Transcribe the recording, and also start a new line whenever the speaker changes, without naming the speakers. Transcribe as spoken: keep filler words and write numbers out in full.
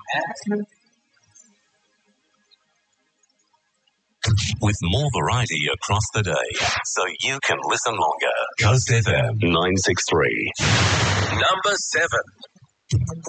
With more variety across the day, so you can listen longer. Coast F M nine six three. Number seven.